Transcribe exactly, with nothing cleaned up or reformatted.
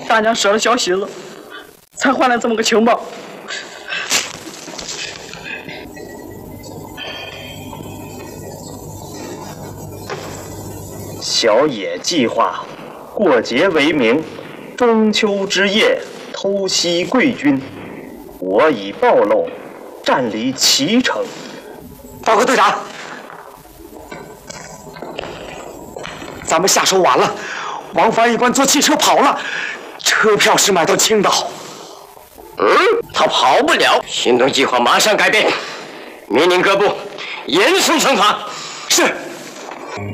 大娘失了小心了，才换来这么个情报。 小野计划过节为名，中秋之夜偷袭贵军，我已暴露，占领齐城。 报告队长，咱们下手晚了，王翻译官坐汽车跑了，车票是买到青岛。 嗯，他跑不了，行动计划马上改变，命令各部严肃惩罚。 是。